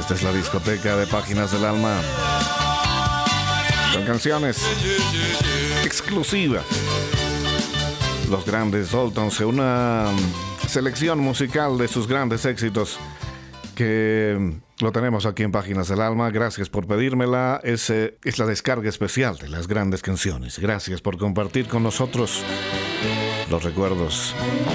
Esta es la discoteca de Páginas del Alma, con canciones exclusivas. Los grandes Daltons, una selección musical de sus grandes éxitos que lo tenemos aquí en Páginas del Alma. Gracias por pedírmela. Es la descarga especial de las grandes canciones. Gracias por compartir con nosotros los recuerdos.